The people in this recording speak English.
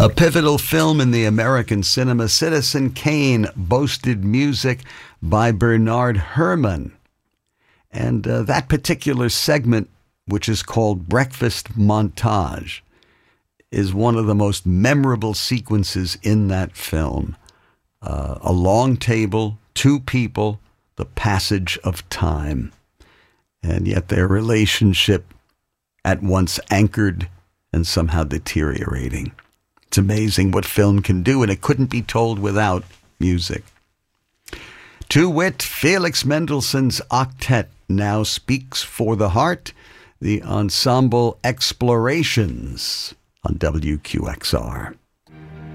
A pivotal film in the American cinema, Citizen Kane boasted music by Bernard Herrmann. And that particular segment, which is called Breakfast Montage, is one of the most memorable sequences in that film. A long table, two people, the passage of time, and yet their relationship at once anchored and somehow deteriorating. It's amazing what film can do, and it couldn't be told without music. To wit, Felix Mendelssohn's octet now speaks for the heart, the ensemble Explorations on WQXR.